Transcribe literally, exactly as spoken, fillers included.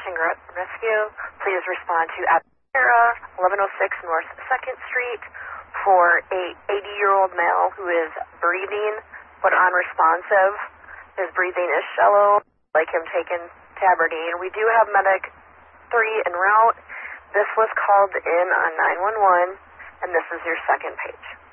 requesting rescue, please respond to Aventura, eleven oh six North second Street, for a eighty-year-old male who is breathing but unresponsive. His breathing is shallow, like him taking Tabardine. We do have Medic three en route. This was called in on nine one one, and this is your second page.